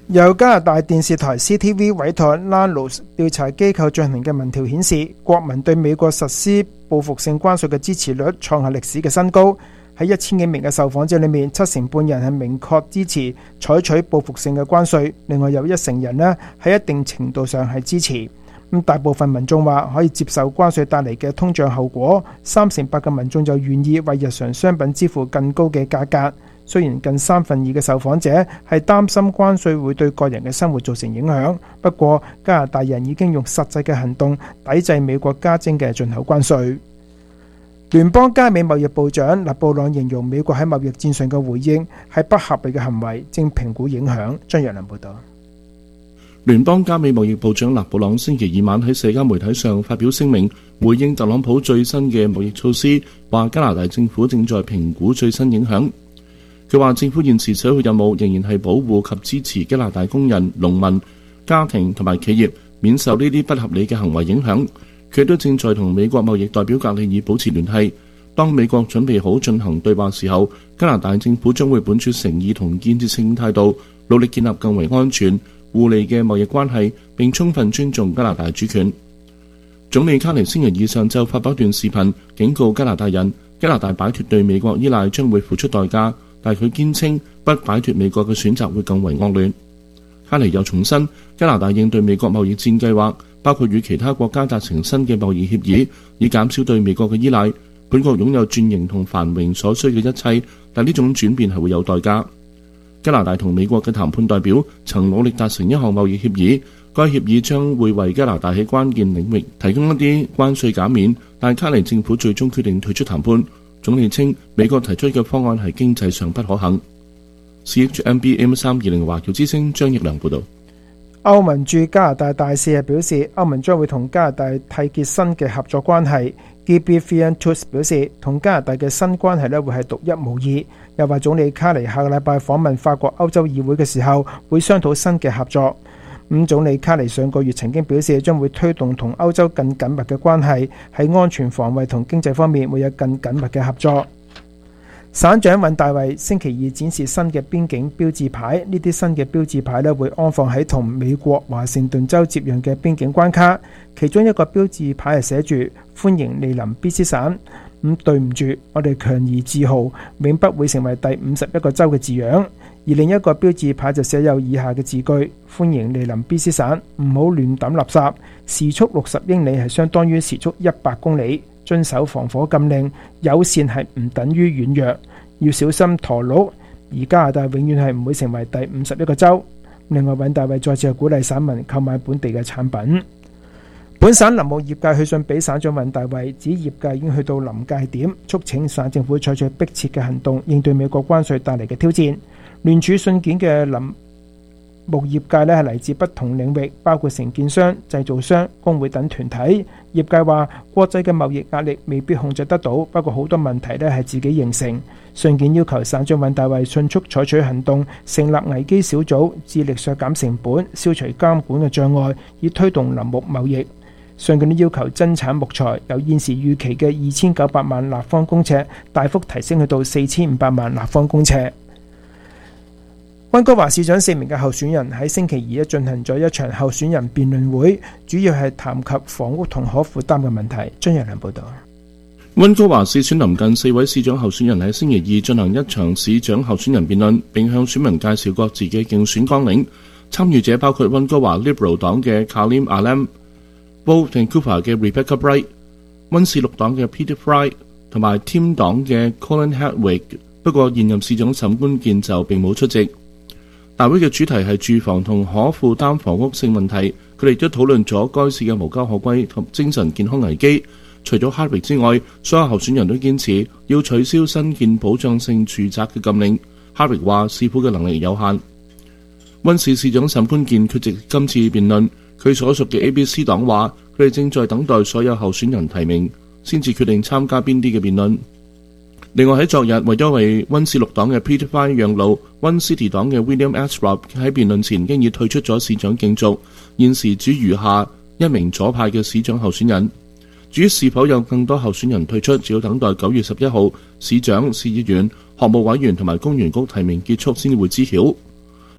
由加拿大電視台 CTV 委託 Nanos 調查機構進行嘅民調顯示，國民對美國實施報復性關稅嘅支持率創下歷史嘅新高。喺1000幾名嘅受訪者裏面，7成半人係明確支持採取報復性嘅關稅，另外有1成人呢喺一定程度上係支持。大部分民眾話可以接受關稅帶嚟嘅通脹後果，3成8嘅民眾就願意為日常商品支付更高嘅價格。雖然近2/3嘅受訪者係擔心關稅會對個人嘅生活造成影響，不過加拿大人已經用實際嘅行動抵制美國加徵嘅進口關稅。聯邦加美貿易部長勒布朗形容美國喺貿易戰上嘅回應係不合理嘅行為，正評估影響。張若良報道。 聯邦加美貿易部長勒布朗星期2晚喺社交媒體上發表聲明，回應特朗普最新嘅貿易措施，話加拿大政府正在評估最新影響。佢話政府現時首要任務仍然係保護及支持加拿大工人、農民、家庭同埋企業免受呢啲不合理嘅行為影響。佢都正在同美國貿易代表格里爾保持聯繫。當美國準備好進行對話時候，加拿大政府將會本住誠意同建設性態度，努力建立更為安全、互利嘅貿易關係，並充分尊重加拿大主權。總理卡尼星期2上晝發表一段視頻，警告加拿大人，加拿大擺脫對美國依賴將會付出代價，但佢堅稱不擺脫美國嘅選擇會更為惡劣。卡尼又重申，加拿大應對美國貿易戰計劃，包括與其他國家達成新嘅貿易協議，以減少對美國嘅依賴。本國擁有轉型同繁榮所需嘅一切，但呢種轉變係會有代價。加拿大同美國嘅談判代表曾努力達成一項貿易協議，該協議將會為加拿大喺關鍵領域提供一啲關稅減免，但卡尼政府最終決定退出談判。總理稱美國提出嘅方案係經濟上不可行。CHMB M320 華僑之聲張奕良報道。 歐盟駐加拿大大使表示，歐盟將會同加拿大締結新嘅合作關係。Gibi Fiantus 表示，同加拿大嘅新關係會係獨一無二。又話總理卡尼下個禮拜訪問法國歐洲議會嘅時候，會商討新嘅合作。總理卡尼上個月曾經表示，將會推動同歐洲更緊密嘅關係，喺安全防衛同經濟方面會有更緊密嘅合作。省長尹大維星期2展示新嘅邊境標誌牌，呢啲新嘅標誌牌會安放喺同美國華盛頓州接壤嘅邊境關卡，其中一個標誌牌係寫住歡迎莅臨 BC 省。對唔住，我哋強而自豪，永不會成為第51個州嘅字樣。而另一個標誌牌就寫有以下嘅字句：歡迎莅臨 BC 省，唔好亂抌垃圾，時速60英里係相當於時速100公里，遵守防火禁令，友善係唔等於軟弱，要小心駝鹿。而加拿大永遠係唔會成為第51個州。另外，尹大維再次鼓勵省民購買本地嘅產品。本省林務業界去信俾省長尹大維，指業界已經去到臨界點，促請省政府採取迫切嘅行動，應對美國關稅帶嚟嘅挑戰。聯署信件嘅林務業界係嚟自不同領域，包括承建商、製造商、工會等團體。業界話國際嘅貿易壓力未必控制得到，不過好多問題係自己形成。信件要求省長尹大維迅速採取行動，成立危機小組，致力削減成本，消除監管嘅障礙，以推動林木貿易。信件要求增產木材，由現時預期嘅2900萬立方公尺大幅提升去到4500萬立方公尺。溫哥華市長4名嘅候選人喺星期2進行咗一場候選人辯論會，主要係談及房屋同可負擔嘅問題。張日良報道。 溫哥華市選臨近，4位市長候選人喺星期2進行一場市長候選人辯論，並向選民介紹各自嘅競選綱領。參與者包括溫哥華 Liberal 黨嘅 Kalim Alam、Bold Vancouver 嘅 Rebecca Bright、溫氏綠黨嘅 Peter Fry 同埋 Team 黨嘅 Colin Hadwick。不過現任市長沈官健就並冇出席。大會嘅主題係住房同可負擔房屋性問題，佢哋都討論咗該市嘅無家可歸同精神健康危機。除咗 Hadwick 之外，所有候選人都堅持要取消新建保障性住宅嘅禁令。Hadwick 話市府嘅能力有限。溫市市長沈官健缺席今次辯論，佢所屬嘅 ABC 黨話佢哋正在等待所有候選人提名，先至決定參加邊啲嘅辯論。另外喺昨日，為咗為溫市綠黨嘅 Peter Fry 讓路，溫 City 黨嘅 William Asrob 喺辯論前經已退出咗市長競逐，現時只餘下一名左派嘅市長候選人。至於是否有更多候選人退出，只要等待9月11號市長、市議員、學務委員同埋公園局提名結束先會知曉。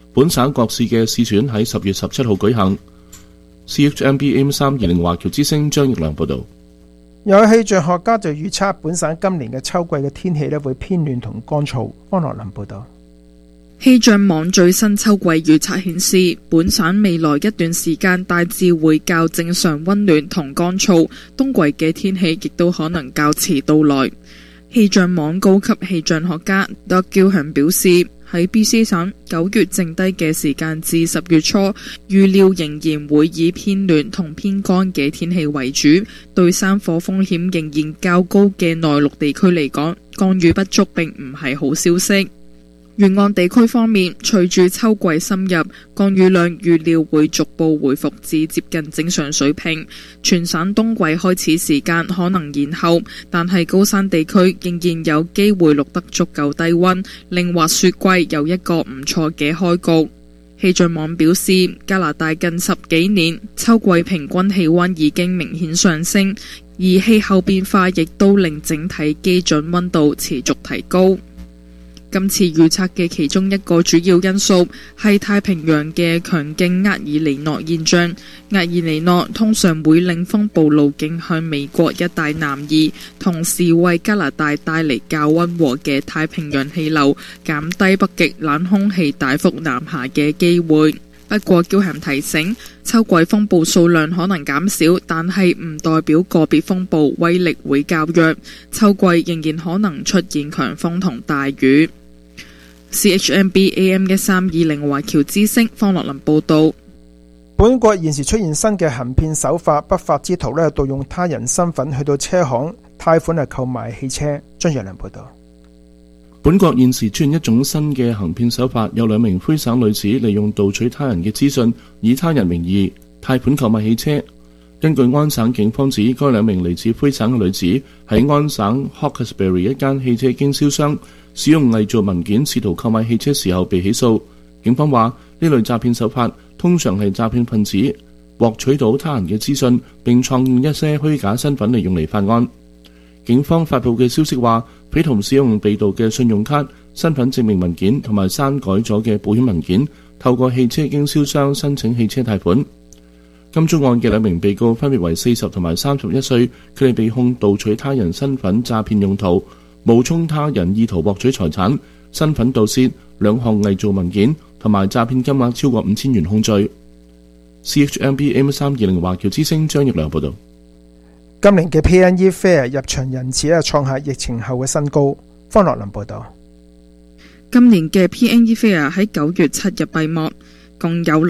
本省國試嘅試選喺10月17號舉行。CHMB AM320 華僑之聲張奕良報導。 有氣象學家就預測本省今年嘅秋季嘅天氣咧會偏暖同乾燥。方樂林報導。 氣象網最新秋季預測顯示，本省未來一段時間大致會較正常溫暖同乾燥，冬季嘅天氣亦都可能較遲到來。氣象網高級氣象學家德嬌祥表示，喺 BC 省9月剩低嘅時間至10月初，預料仍然會以偏暖同偏乾嘅天氣為主，對山火風險仍然較高嘅內陸地區嚟講，降雨不足並唔係好消息。沿岸地區方面，隨住秋季深入，降雨量預料會逐步回復至接近正常水平。全省冬季開始時間可能延後，但係高山地區仍然有機會錄得足夠低溫，令滑雪季有一個唔錯嘅開局。氣象網表示，加拿大近10幾年秋季平均氣溫已經明顯上升，而氣候變化亦都令整體基準溫度持續提高。今次預測嘅其中一個主要因素係太平洋嘅強勁厄爾尼諾現象。厄爾尼諾通常會令風暴路徑向美國一帶南移，同時為加拿大帶嚟較溫和嘅太平洋氣流，減低北極冷空氣大幅南下嘅機會。不過嬌涵提醒，秋季風暴數量可能減少，但係唔代表個別風暴威力會較弱。秋季仍然可能出現強風同大雨。CHMB AM1320 華僑之聲方樂林報道。 本國現時出現新嘅行騙手法，不法之徒盜用他人身份去到車行貸款購買汽車。張若良報道。 本國現時出現一種新嘅行騙手法，有2名魁省女子利用盜取他人嘅資訊，以他人名義貸款購買汽車。根據安省警方指，該2名嚟自魁省嘅女子喺安省 Hawkesbury 一間汽車經銷商使用偽造文件試圖購買汽車時候被起訴。警方話，呢類詐騙手法通常係詐騙分子獲取到他人嘅資訊，並創建一些虛假身份嚟用嚟犯案。警方發布嘅消息話，匪徒使用被盜嘅信用卡、身份證明文件同埋刪改咗嘅保險文件，透過汽車經銷商申請汽車貸款。今宗案嘅2名被告分別為40同埋31歲，佢哋被控盜取他人身份詐騙用途、冒充他人意圖獲取財產、身份盜竊、2項偽造文件同埋詐騙金額超過5000元控罪。CHMB AM320 華僑之聲張奕良報道。 今年嘅 PNE Fair 入場人次創下疫情後嘅新高。方樂林報道。 今年嘅 PNE Fair 喺9月7日閉幕，共有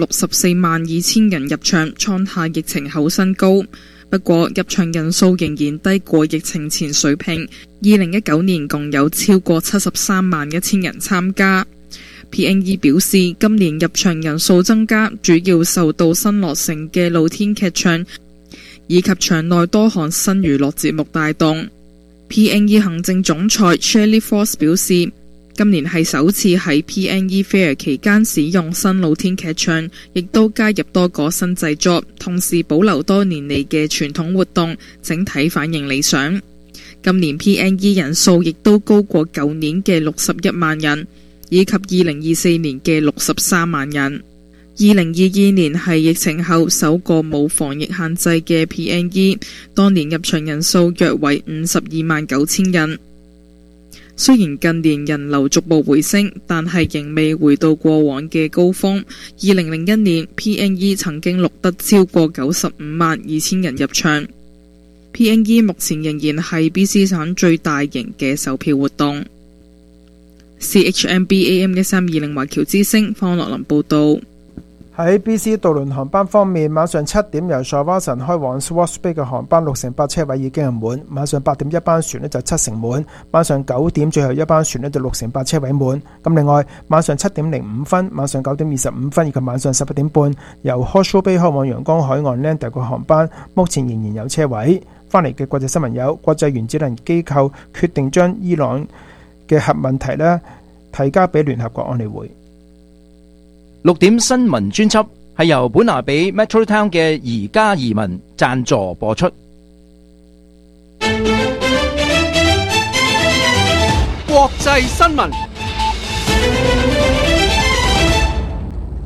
642000人入場，創下疫情後新高。不過入場人數仍然低過疫情前水平。2019年共有超過731000人參加。PNE 表示，今年入場人數增加，主要受到新落成嘅露天劇場以及場內多項新娛樂節目帶動。PNE 行政總裁 Shelley Force 表示，今年係首次喺 PNE Fair 期間使用新露天劇場，亦都加入多個新製作，同時保留多年嚟嘅傳統活動，整體反應理想。今年 PNE 人數亦都高過舊年嘅61萬人，以及2024年嘅63萬人。2022年係疫情後首個冇防疫限制嘅 PNE， 當年入場人數約為529000人。雖然近年人流逐步回升，但係仍未回到過往嘅高峰。2001年 PNE 曾經錄得超過952,000人入場。PNE 目前仍然係 BC 省最大型嘅售票活動。CHMB AM1320 華僑之聲方樂林報道。 喺 BC 渡輪航班方面，晚上7點由 Shawson 開往 Swartz Bay 嘅航班68%車位已經係滿，晚上8點一班船就70%滿，晚上9點最後一班船就68%車位滿。咁另外晚上7點05分、晚上9點25分以及晚上11點半由 Hawke's Bay 開往陽光海岸 Lander 個航班，目前仍然有車位。翻嚟嘅國際新聞有：國際原子能機構決定將伊朗嘅核問題提交俾聯合國安理會。 6點新聞專輯係由本拿比 Metro Town 嘅宜家移民贊助播出。 國際新聞，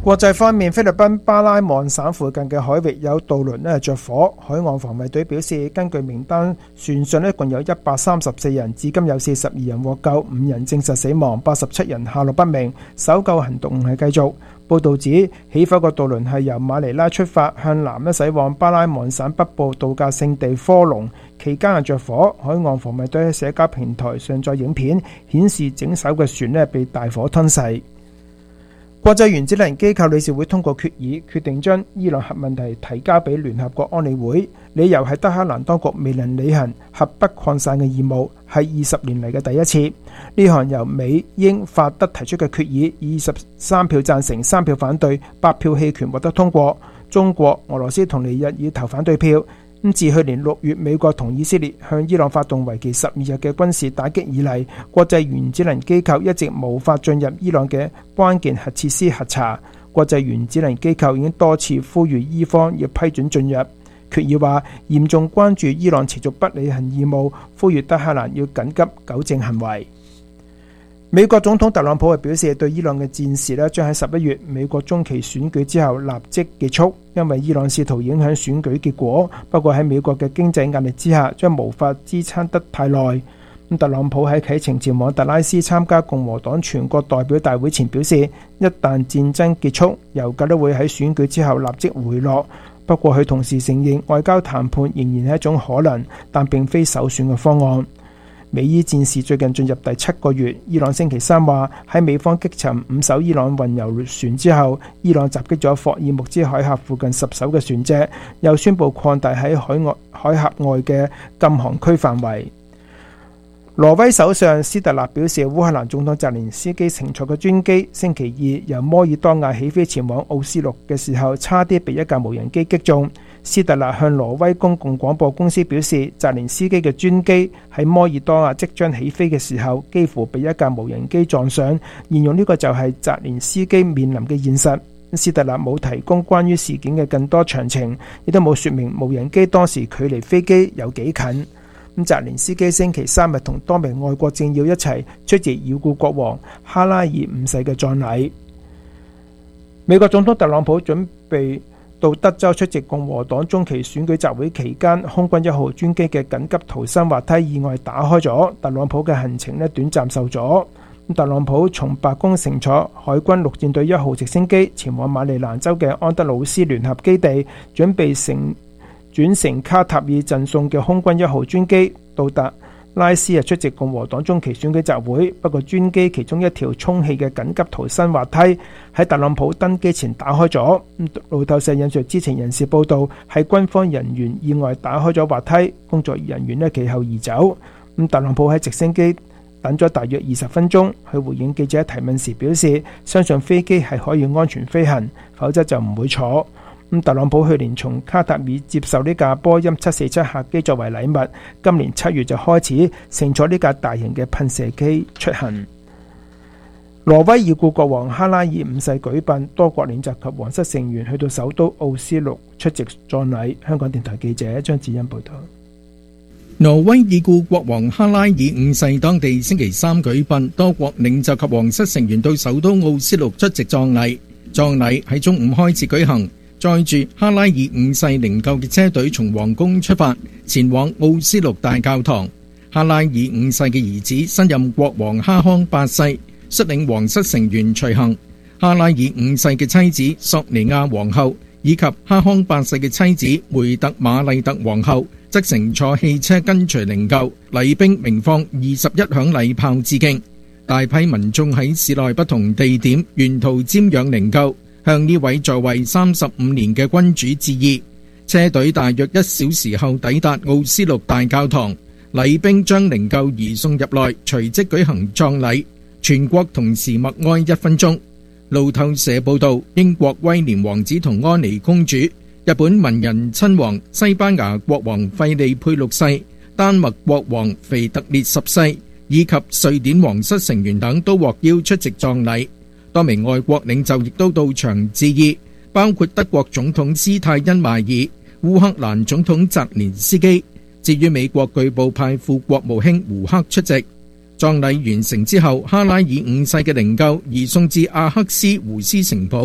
國際方面，菲律賓巴拉望省附近嘅海域有渡輪着火，海岸防衛隊表示，根據名單，船上共有134人，至今有42人獲救，5人證實死亡，87人下落不明，搜救行動係繼續。報道指，起火個渡輪係由馬尼拉出發，向南駛往巴拉望省北部度假勝地科隆，期間着火。海岸防衛隊喺社交平台上載影片，顯示整艘嘅船被大火吞噬。國際原子能機構理事會通過決議，決定將伊朗核問題提交俾聯合國安理會，理由係德黑蘭當局未能履行核不擴散嘅義務，係20年嚟嘅第一次。呢項由美、英、法、德提出嘅決議，以23票贊成、3票反對、8票棄權獲得通過。中國、俄羅斯同尼日爾投反對票。自去年6月美國同以色列向伊朗發動為期12日嘅軍事打擊以嚟，國際原子能機構一直無法進入伊朗嘅關鍵核設施核查。國際原子能機構已經多次呼籲伊方要批准進入。決議話嚴重關注伊朗持續不履行義務，呼籲德黑蘭要緊急糾正行為。美國總統特朗普係表示，對伊朗嘅戰事將喺11月美國中期選舉之後立即結束，因為伊朗試圖影響選舉結果。不過喺美國嘅經濟壓力之下，將無法支撐得太耐。特朗普喺啟程前往達拉斯參加共和黨全國代表大會前表示，一旦戰爭結束，油價都會喺選舉之後立即回落。不過佢同時承認外交談判仍然係一種可能，但並非首選嘅方案。美伊戰事最近進入第7個月，伊朗星期3話喺美方擊沉5艘伊朗運油船之後，伊朗襲擊咗霍爾木茲海峽附近10艘嘅船隻，又宣布擴大喺海峽外嘅禁航區範圍。挪威首相斯特勒表示，烏克蘭總統澤連斯基乘坐嘅專機星期2由摩爾多瓦起飛前往奧斯陸嘅時候，差啲被一架無人機擊中。斯特勒向挪威公共廣播公司表示，澤連斯基嘅專機喺摩爾多瓦即將起飛嘅時候，幾乎被一架無人機撞上，形容呢個就係澤連斯基面臨嘅現實。斯特勒冇提供關於事件嘅更多詳情，亦都冇說明無人機當時距離飛機有幾近。澤連斯基星期3日同多名外國政要一齊出席已故國王哈拉爾5世嘅葬禮。美國總統特朗普準備到德州出席共和黨中期選舉集會期間，空軍1號專機嘅緊急逃生滑梯意外打開咗，特朗普嘅行程短暫受阻。特朗普從白宮乘坐海軍陸戰隊1號直升機前往馬里蘭州嘅安德魯斯聯合基地，準備轉乘卡塔爾贈送嘅空軍1號專機到達拉斯出席共和黨中期選舉集會。不過專機其中一條充氣嘅緊急逃生滑梯喺特朗普登機前打開咗。路透社引述知情人士報道，係軍方人員意外打開咗滑梯，工作人員其後移走。特朗普喺直升機等咗大約20分鐘，去回應記者提問時表示，相信飛機係可以安全飛行，否則就唔會坐。特朗普去年從卡塔爾接受呢架波音747客機作為禮物，今年7月就開始乘坐呢架大型嘅噴射機出行。挪威已故國王哈拉爾5世舉殯，多國領袖及皇室成員去到首都奧斯陸出席葬禮。香港電台記者張子欣報道。 挪威已故國王哈拉爾5世當地星期3舉殯，多國領袖及皇室成員到首都奧斯陸出席葬禮。葬禮喺中午開始舉行。載住哈拉爾5世靈柩嘅車隊從皇宮出發，前往奧斯陸大教堂。哈拉爾5世嘅兒子新任國王哈康8世率領皇室成員隨行。哈拉爾5世嘅妻子索尼亞皇后以及哈康8世嘅妻子梅特瑪麗特皇后則乘坐汽車跟隨靈柩，禮兵鳴放21響禮炮致敬。大批民眾喺市內不同地點沿途瞻仰靈柩，向呢位在位35年嘅君主致意。車隊大約1小時後抵達奧斯陸大教堂，禮兵將靈柩移送入內，隨即舉行葬禮。全國同時默哀1分鐘。路透社報道，英國威廉王子同安妮公主、日本文人親王、西班牙國王費利佩6世、丹麥國王腓特烈10世以及瑞典皇室成員等都獲邀出席葬禮。多名外國領袖亦都到場致意，包括德國總統施泰因邁爾、烏克蘭總統澤連斯基。至於美國據報派副國務卿胡克出席。葬禮完成之後，哈拉爾5世嘅靈柩移送至阿克斯胡斯城堡，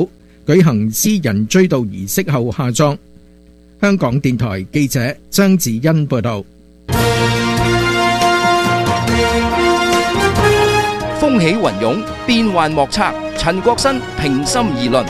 舉行私人追悼儀式後下葬。香港電台記者張子欣報道。 風起雲湧，變幻莫測。陳國新平心而論。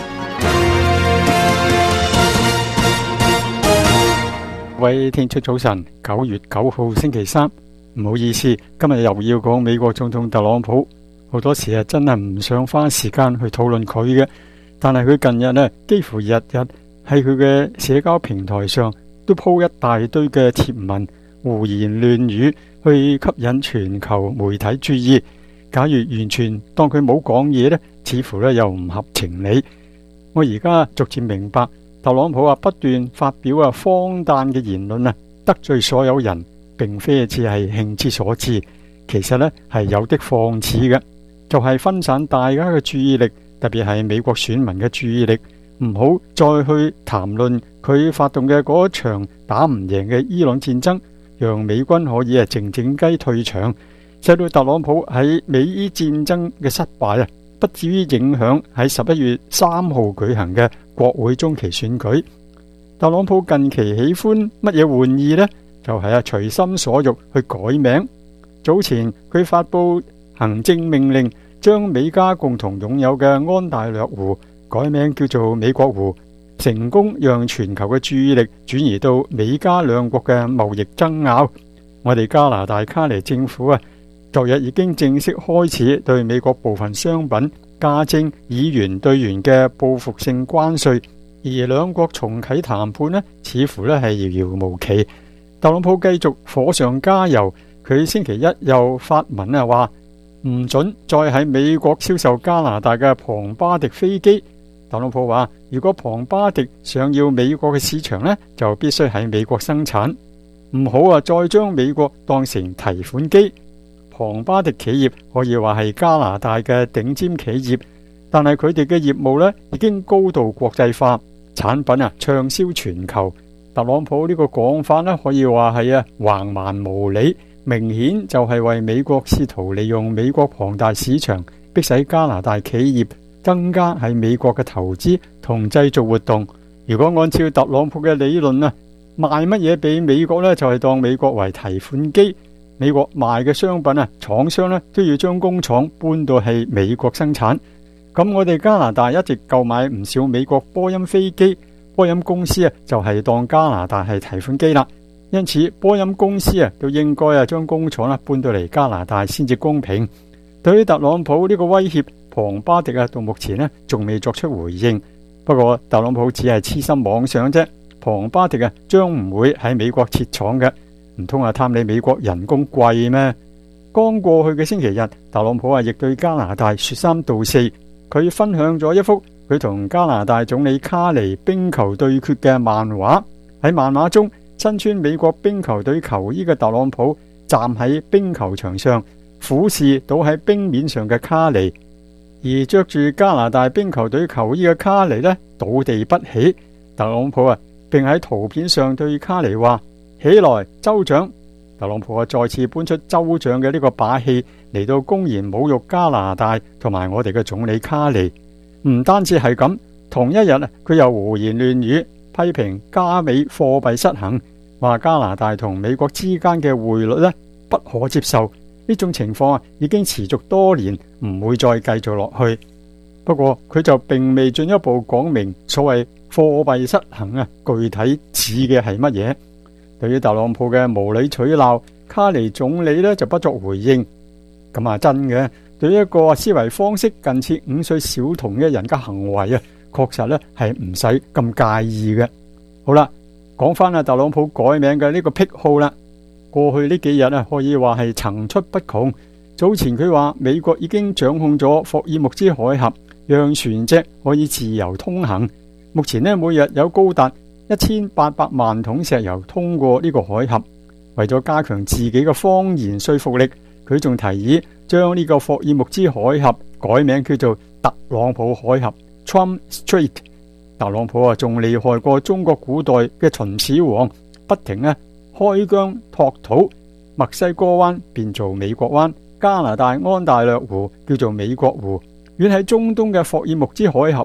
各位聽眾早晨，9月9號星期三，唔好意思，今日又要講美國總統特朗普。好多時真係唔想花時間去討論佢嘅，但係佢近日呢，幾乎日日喺佢嘅社交平台上都鋪一大堆嘅貼文，胡言亂語去吸引全球媒體注意。假如完全當佢冇講嘢呢，似乎呢又唔合情理。我而家逐漸明白，特朗普不斷發表荒誕嘅言論得罪所有人，並非只係興之所至，其實呢係有的放矢嘅，就係分散大家嘅注意力，特別係美國選民嘅注意力，唔好再去談論佢發動嘅嗰場打唔贏嘅伊朗戰爭，讓美軍可以靜靜雞退場，使到特朗普喺美伊戰爭嘅失敗不至於影響喺11月3號舉行嘅國會中期選舉。特朗普近期喜歡乜嘢玩意呢？就係隨心所欲去改名。早前佢發佈行政命令，將美加共同擁有嘅安大略湖改名叫做美國湖，成功讓全球嘅注意力轉移到美加兩國嘅貿易爭拗。我哋加拿大卡尼政府昨日已經正式開始對美國部分商品加徵以元對元嘅報復性關稅，而兩國重啟談判似乎係遙遙無期。特朗普繼續火上加油，佢星期一又發文話唔准再喺美國銷售加拿大嘅龐巴迪飛機。特朗普話，如果龐巴迪想要美國嘅市場就必須喺美國生產，唔好再將美國當成提款機。龐巴迪企業可以話係加拿大嘅頂尖企業，但係佢哋嘅業務已經高度國際化，產品暢銷全球。特朗普呢個講法可以話係橫蠻無理，明顯就係為美國試圖利用美國龐大市場，迫使加拿大企業增加喺美國嘅投資同製造活動。如果按照特朗普嘅理論賣乜嘢俾美國就係當美國為提款機。美國賣嘅商品廠商都要將工廠搬到係美國生產。咁我哋加拿大一直購買唔少美國波音飛機，波音公司就係當加拿大係提款機啦。因此波音公司都應該將工廠搬到嚟加拿大先至公平。對於特朗普呢個威脅，龐巴迪到目前仲未作出回應。不過特朗普只係痴心妄想啫，龐巴迪將唔會喺美國設廠嘅。唔通貪你美國人工貴咩？剛過去嘅星期日，特朗普亦對加拿大說三道四。佢分享咗一幅佢同加拿大總理卡尼冰球對決嘅漫畫。喺漫畫中，身穿美國冰球隊球衣嘅特朗普站喺冰球場上，俯視倒喺冰面上嘅卡尼，而着住加拿大冰球隊球衣嘅卡尼倒地不起。特朗普並喺圖片上對卡尼話：起來，州長！特朗普再次搬出州長嘅呢個把戲嚟到公然侮辱加拿大同埋我哋嘅總理卡尼。唔單止係咁，同一日佢又胡言亂語，批評加美貨幣失衡，話加拿大同美國之間嘅匯率不可接受。呢種情況已經持續多年，唔會再繼續落去。不過佢就並未進一步講明所謂貨幣失衡具體指嘅係乜嘢。對於特朗普嘅無理取鬧，卡尼總理就不作回應。咁真嘅，對於一個思維方式近似5歲小童嘅人嘅行為確實係唔使咁介意嘅。好啦，講翻特朗普改名嘅呢個癖好啦。過去呢幾日可以話係層出不窮。早前佢話美國已經掌控咗霍爾木茲海峽，讓船隻可以自由通行。目前每日有高達1800萬桶石油通過呢個海峽。為咗加強自己嘅謊言說服力，佢仲提議將呢個霍爾木茲海峽改名叫做特朗普海峽 Trump Strait。 特朗普仲厲害過中國古代嘅秦始皇，不停開疆拓土。墨西哥灣變做美國灣，加拿大安大略湖叫做美國湖，遠喺中東嘅霍爾木茲海峽亦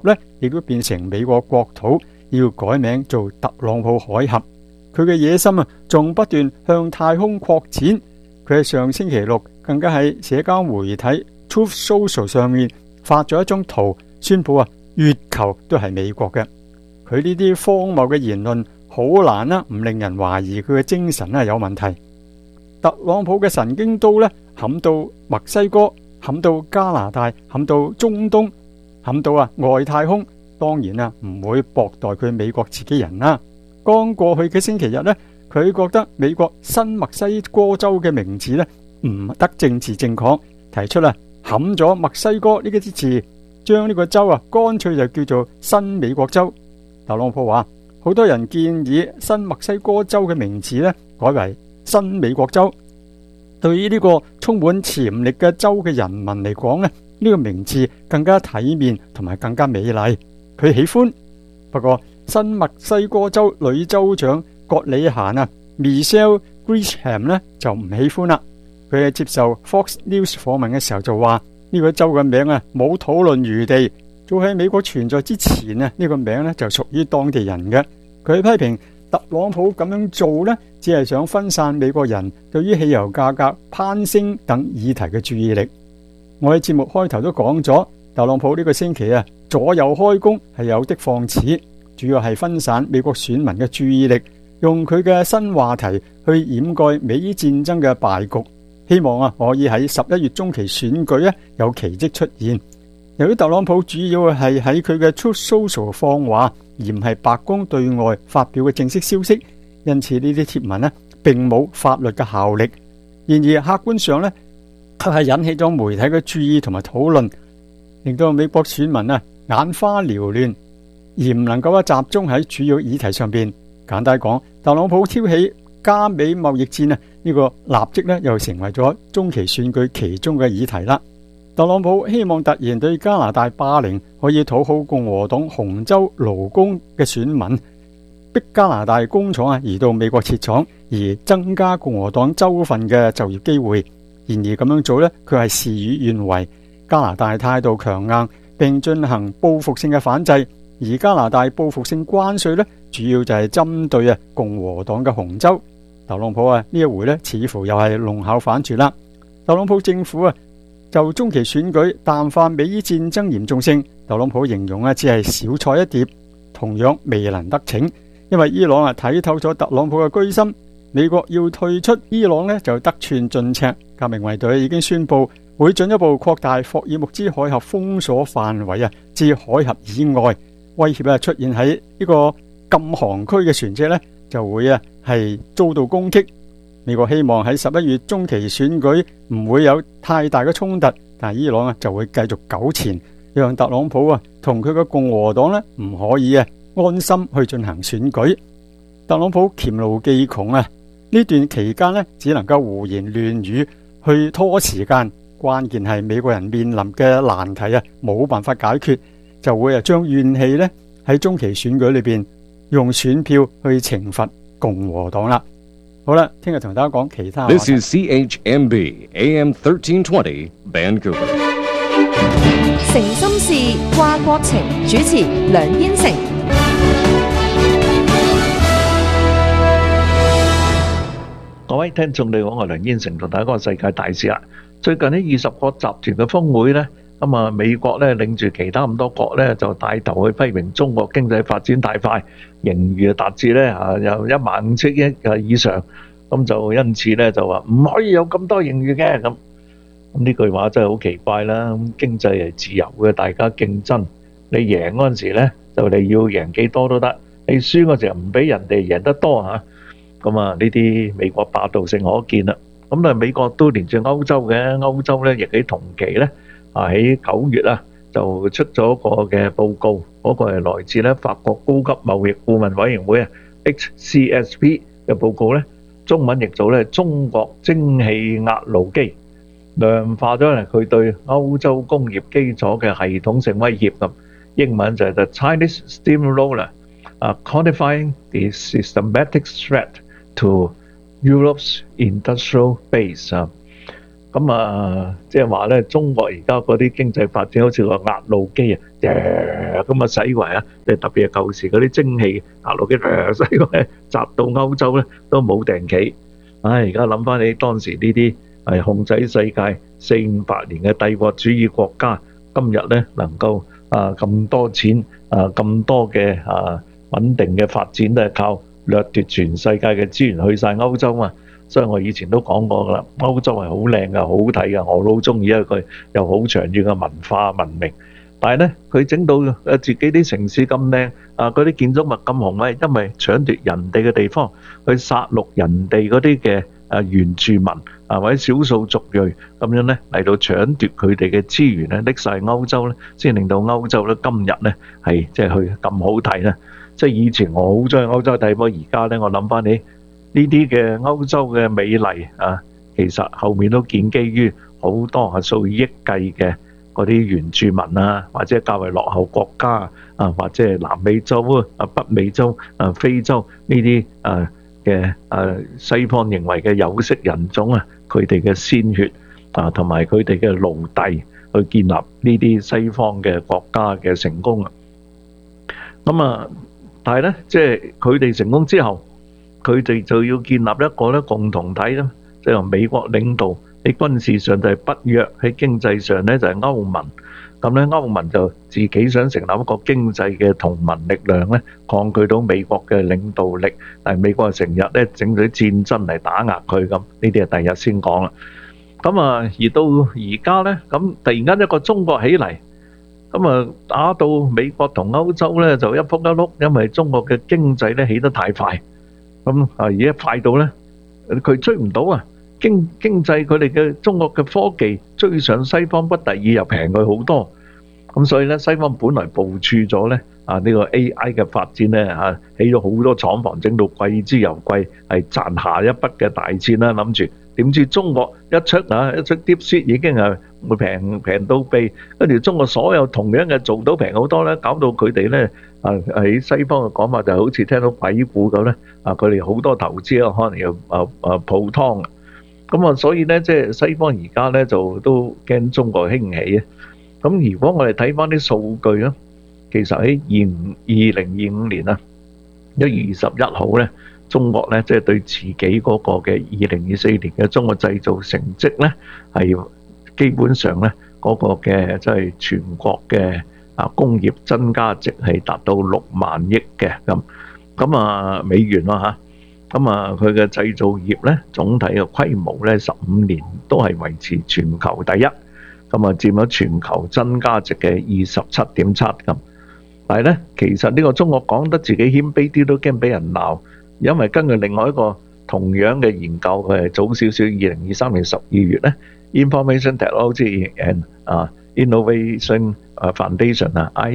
亦都變成美國國土，要改名做特朗普海峽。佢嘅野心仲不斷向太空擴展。佢喺上星期六更加喺社交媒體 Truth Social 上面發咗一張圖，宣布月球都係美國嘅。佢呢啲荒謬嘅言論好難唔令人懷疑佢嘅精神有問題。特朗普嘅神經刀冚到墨西哥，冚到加拿大，冚到中東，冚到外太空，當然唔會薄待佢美國自己人啦。剛過去嘅星期日佢覺得美國新墨西哥州嘅名字唔得政治正確，提出冚咗墨西哥呢啲字，將呢個州乾脆就叫做新美國州。特朗普話好多人建議新墨西哥州嘅名字改為新美國州。對於呢個充滿潛力嘅州嘅人民嚟講呢個名字更加體面同埋更加美麗，佢喜歡。不過新墨西哥州女州長葛里嫻Michelle Grisham 就唔喜歡啦。佢接受 Fox News 訪問嘅時候就話呢個州嘅名冇討論餘地，早喺美國存在之前呢個名就屬於當地人嘅。佢批評特朗普咁樣做只係想分散美國人對於汽油價格攀升等議題嘅注意力。我喺節目開頭都講咗，特朗普呢個星期左右開弓係有的放矢，主要係分散美國選民嘅注意力，用佢嘅新話題去掩蓋美伊戰爭嘅敗局，希望可以喺11月中期選舉有奇蹟出現。由於特朗普主要係喺佢嘅 Truth Social 放話，而唔係白宮對外發表嘅正式消息，因此呢啲貼文並冇法律嘅效力。然而客觀上卻係引起咗媒體嘅注意同埋討論，令到美國選民眼花繚亂，而唔能夠集中喺主要議題上邊。簡單講，特朗普挑起加美貿易戰呢個立即又成為咗中期選舉其中嘅議題啦。特朗普希望突然對加拿大霸凌，可以討好共和黨紅州勞工嘅選民，逼加拿大工廠移到美國設廠，而增加共和黨州份嘅就業機會。然而咁樣做佢係事與願違。加拿大態度強硬，並進行報復性嘅反制，而加拿大報復性關稅主要就係針對共和黨嘅紅州。特朗普呢一回似乎又係弄巧反拙啦。特朗普政府就中期選舉淡化美伊戰爭嚴重性，特朗普形容只係小菜一碟，同樣未能得逞。因為伊朗睇透咗特朗普嘅居心，美國要退出伊朗就得寸進尺。革命衛隊已經宣布會進一步擴大霍爾木茲海峽封鎖範圍至海峽以外，威脅出現喺呢個禁航區嘅船隻就會係遭到攻擊。美國希望喺11月中期選舉唔會有太大嘅衝突，但係伊朗就會繼續糾纏，讓特朗普同佢嘅共和黨唔可以安心去進行選舉。特朗普黔驢技窮呢段期間只能夠胡言亂語去拖時間，關鍵係美國人面臨嘅難題冇辦法解決，就會將怨氣喺中期選舉裏邊用選票去懲罰共和黨啦。好啦，聽日同大家講其他。 This is CHMB AM 1320 Vancouver。 誠心事，掛國情，主持梁燕成。 各位聽眾你好，我係梁燕成，同大家講世界大事啦。最近呢20個集團嘅峰會呢，咁啊美國呢領住其他咁多國呢，就帶頭去批評中國經濟發展太快，盈餘達至呢有15000億以上，咁就因此呢就話唔可以有咁多盈餘嘅。咁呢句話真係好奇怪啦。咁經濟係自由嘅，大家競爭，你贏嗰陣時呢就你要贏幾多都得，你輸嗰時候唔俾人哋贏得多嚇。咁啊，呢啲美國霸道性可見啦。咁但係美國都連住歐洲嘅，歐洲咧亦喺同期咧喺9月就出咗個嘅報告，嗰個係來自咧法國高級貿易顧問委員會HCSP 嘅報告咧，中文譯做咧中國蒸汽壓路機，量化咗佢對歐洲工業基礎嘅系統性威脅咁。英文就係 The Chinese Steamroller Quantifying the Systematic Threat to Europe's Industrial Base 佢咁啊，即係話咧，中國而家嗰啲經濟發展好似個壓路機啊，咁啊駛過嚟啊，即係特別係舊時嗰啲蒸汽壓路機駛過嚟，砸到歐洲咧都冇定企。而家諗翻起當時呢啲係控制世界400-500年嘅帝國主義國家，今日咧能夠咁多錢咁多嘅穩定嘅發展都係靠掠奪全世界嘅資源去晒歐洲嘛。所以我以前都講過噶啦，歐洲係好靚噶，好睇噶，我都好中意，因為佢有好長遠嘅文化文明。但係咧，佢整到自己啲城市咁靚，嗰啲建築物咁雄偉，因為搶奪人哋嘅地方，去殺戮人哋嗰啲嘅原住民或者少數族裔，咁樣咧嚟到搶奪佢哋嘅資源咧，拎晒歐洲咧，先令到歐洲咧今日咧係即係佢咁好睇咧。即係以前我好中意歐洲睇，不過而家咧我諗翻起呢啲嘅歐洲嘅美麗其實後面都建基於好多數以億計嘅嗰啲原住民或者較為落後國家或者係南美洲北美洲非洲呢啲嘅西方認為嘅有色人種佢哋嘅鮮血同埋佢哋嘅奴隸去建立呢啲西方嘅國家嘅成功咁但係咧即係佢哋成功之後，佢哋就要建立一個咧共同體啦，即係由美國領導，喺軍事上就係北約，喺經濟上咧就係歐盟。咁咧歐盟就自己想成立一個經濟嘅同盟力量咧，抗拒到美國嘅領導力。但係美國成日咧整咗啲戰爭嚟打壓佢咁，呢啲係第日先講啦。咁而到而家咧，咁突然間一個中國起嚟，咁打到美國同歐洲咧就一仆一碌，因為中國嘅經濟咧起得太快。咁而家快到咧，佢追唔到經濟佢哋嘅中國嘅科技追上西方不第二，又平佢好多。咁所以咧，西方本來部署咗咧呢個 AI 嘅發展咧起咗好多廠房，整到貴之又貴，係賺下一筆嘅大錢啦。諗住點知中國一出 DeepSeek 已經係會平到痹，跟住中國所有同樣嘅做到平好多咧，搞到佢哋咧喺西方嘅講法就好似聽到鬼故咁咧，佢哋好多投資可能要泡湯。咁所以咧即係西方而家咧就都驚中國興起。咁如果我哋睇翻啲數據咧，其實喺2025年1月21號咧，中國咧即係對自己嗰個嘅2024年嘅中國製造成績咧，係基本上咧嗰個嘅即係全國嘅工業增加值係達到6萬億嘅咁美元咯嚇。咁佢嘅製造業咧總體嘅規模咧15年都係維持全球第一。咁佔咗全球增加值嘅27.7咁，但係咧，其實呢個中國講得自己謙卑啲都驚俾人鬧，因為根據另外一個同樣嘅研究，佢係早少少2023年12月咧 ，Information Technology and Innovation Foundation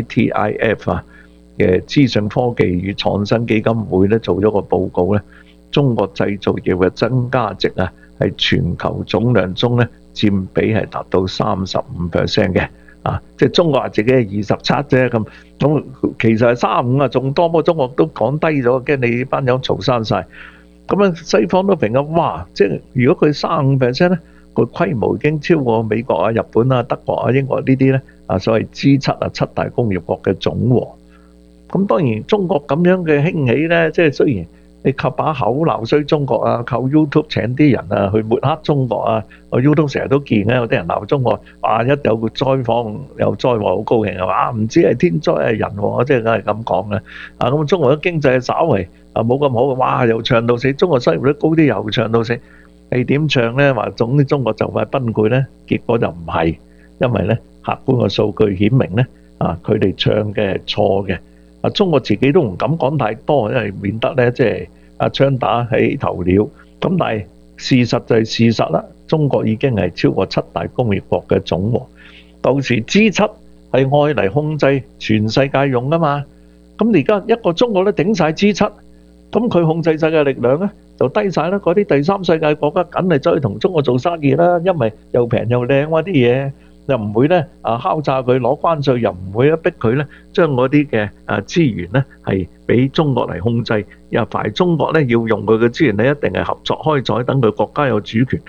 ITIF 嘅資訊科技與創新基金會咧做咗個報告咧，中國製造業嘅增加值係全球總量中咧，佔比係達到35% 嘅，即係中國話自己係27啫咁，其實係35仲多，不過中國都講低咗，驚你班友嘈生晒。咁西方都評哇，即係如果佢35%咧，個規模已經超過美國日本德國英國呢啲咧，所謂 G7 7大工業國嘅總和。咁當然中國咁樣嘅興起咧，即係雖然你靠把口鬧衰中國靠 YouTube 請啲人去抹黑中國我 YouTube 成日都見有啲人鬧中國，一有個災荒有災禍好高興唔知係天災係人禍，即係梗係咁講嘅。咁中國嘅經濟稍為冇咁好，哇又唱到死，中國失業率高啲又唱到死。你點唱咧？話總之中國就快崩潰咧，結果就唔係，因為咧客觀嘅數據顯明咧佢哋唱嘅係錯嘅。中國自己都唔敢講太多，因為免得咧即係槍打起頭鳥。咁但係事實就係事實啦，中國已經係超過7大工業國嘅總和。到時 G7 係愛嚟控制全世界用噶嘛。咁而家一個中國咧頂晒 G7，咁佢控制世界力量咧就低晒啦。嗰啲第三世界國家梗係走去同中國做生意啦，因為又平又靚啲嘢。又唔會咧敲詐佢攞關稅，又唔會逼佢咧將嗰啲嘅資源咧係俾中國嚟控制。又凡中國咧要用佢嘅資源咧，一定係合作開採，等佢國家有主權。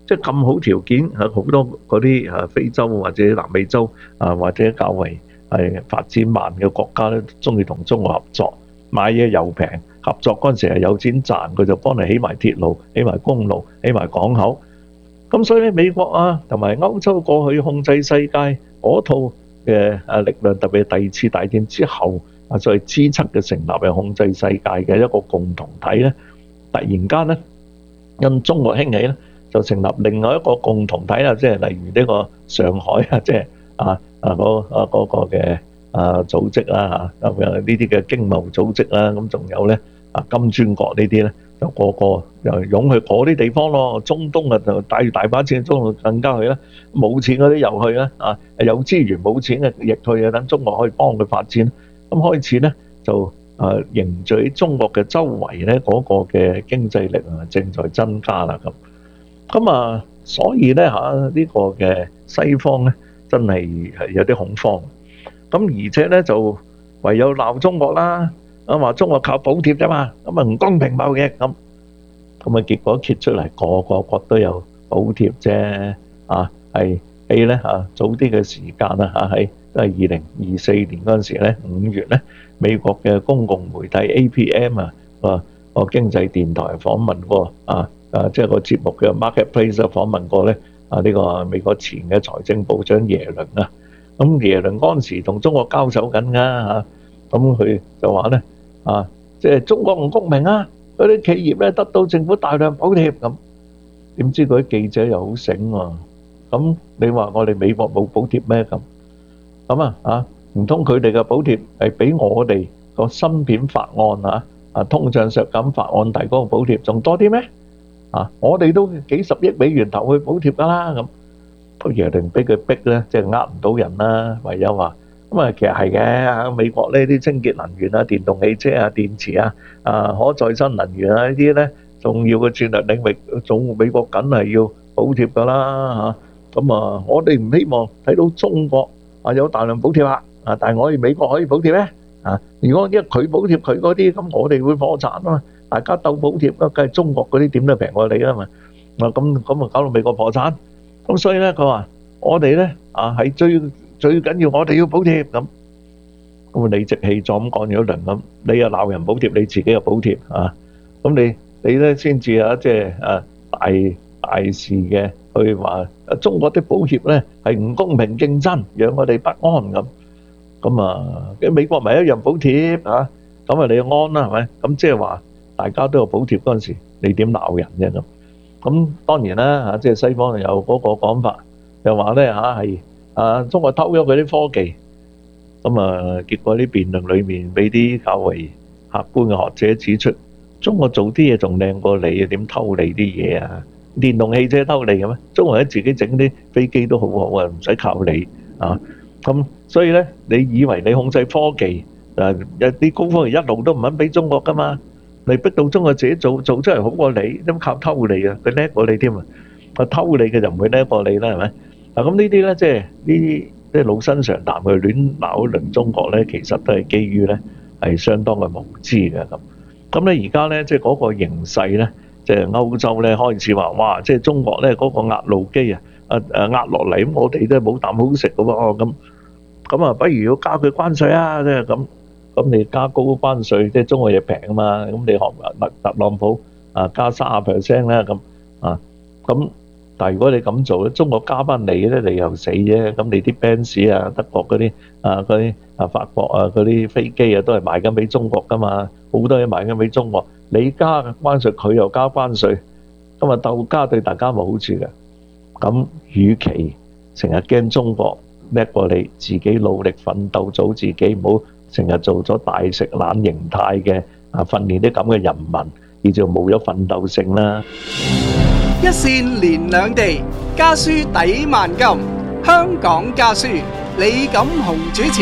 即係咁好條件，好多嗰啲非洲或者南美洲或者較為係發展慢嘅國家咧，中意同中國合作，買嘢又平，合作嗰陣時係有錢賺，佢就幫你起埋鐵路、起埋公路、起埋港口。咁所以咧，美國同埋歐洲過去控制世界嗰套嘅力量，特別係第二次大戰之後再 G7 嘅成立，係控制世界嘅一個共同體咧。突然間咧，因中國興起咧，就成立另外一個共同體啦，即係例如呢個上海即係嗰個嘅組織啦嚇，咁樣呢啲嘅經貿組織啦，咁仲有咧金磚國呢啲咧，就個個又湧去嗰啲地方咯。中東就帶住大把錢，中東更加去啦。冇錢嗰啲又去啦，有資源冇錢嘅亦去啊，等中國可以幫佢發展。咁開始咧就凝聚喺中國嘅周圍咧，嗰個嘅經濟力正在增加啦咁所以咧呢個嘅西方咧真係有啲恐慌。咁而且咧就唯有鬧中國啦，話中國靠補貼啫嘛，咁唔公平貿易咁。結果揭出嚟個個國都有補貼啫，係喺咧早啲嘅時間啦喺都係2024年嗰陣時咧5月咧，美國嘅公共媒體 APM 個經濟電台訪問過即係個節目嘅 Marketplace 訪問過咧呢個美國前嘅財政部長耶倫啊。咁耶倫嗰陣時同中國交手緊㗎咁佢就話咧即係中國唔公平啊！嗰啲企業咧得到政府大量補貼咁，點知嗰啲記者又好醒喎？咁你話我哋美國冇補貼咩咁？咁唔通佢哋嘅補貼係比我哋個芯片法案通脹削減法案提嗰個補貼仲多啲咩？我哋都幾十億美元投去補貼㗎啦咁。個耶倫俾佢逼咧，即係唔到人啦，唯有話其實係嘅。美國呢啲清潔能源電動汽車電池可再生能源呢啲咧重要嘅戰略領域，美國梗係要補貼㗎啦我哋唔希望睇到中國有大量補貼但係我哋美國可以補貼咩？如果因為佢補貼佢嗰啲，咁我哋會破產啊嘛！大家鬥補貼，梗係中國嗰啲點都平過你啊嘛！咁搞到美國破產。咁所以咧，佢話我哋咧係最緊要，我哋要補貼咁理直氣壯咁講咗一輪咁，你又鬧人補貼，你自己又補貼咁你咧先至即係大事嘅去話中國啲補貼咧係唔公平競爭，讓我哋不安咁美國咪一樣補貼咁你安啦係咪？咁即係話大家都有補貼嗰陣時，你點鬧人啫咁當然啦即係西方有嗰個講法，又話咧係中國偷咗佢啲科技，結果啲辯論裏面俾啲較為客觀嘅學者指出，中國做啲嘢仲靚過你點偷你啲嘢電動汽車偷你嘅咩？中國人自己整啲飛機都好好唔使靠你咁所以咧，你以為你控制科技有啲高科技一路都唔肯俾中國噶嘛？你逼到中國自己做出嚟好過你，都靠偷你佢叻過你添偷你嘅就唔會叻過你啦，係咪？咁呢啲咧，即係呢啲即係老生常談去亂鬧一輪中國咧，其實都係基於咧係相當嘅無知嘅咁咧而家咧即係嗰個形勢咧，即係歐洲咧開始話哇，即係中國咧嗰個壓路機壓落嚟，咁我哋都冇啖好食嘅喎咁不如要加佢關稅即係咁你加高關稅，即係中國嘢平啊嘛，咁你學特朗普加30%啦咁但係如果你咁做咧，中國加翻你咧，你又死啫。咁你啲 Benz 德國嗰啲法國嗰啲飛機都係賣緊俾中國噶嘛，好多嘢賣緊俾中國。你加關稅，佢又加關稅，咁鬥加對大家冇好處嘅。咁與其成日驚中國叻過你，自己努力奮鬥做自己，唔好成日做咗大食懶形態嘅訓練啲咁嘅人民，而就冇咗奮鬥性啦。 一線連兩地，家書抵萬金。香港家書，李錦雄主持。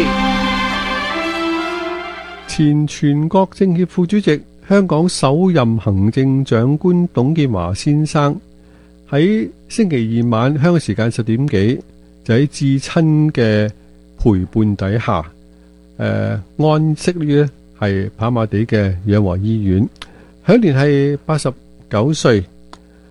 前全國政協副主席、香港首任行政長官董建華先生喺星期二晚香港時間10點幾，就喺至親嘅陪伴底下，安息於係跑馬地嘅養和醫院，享年係89歲。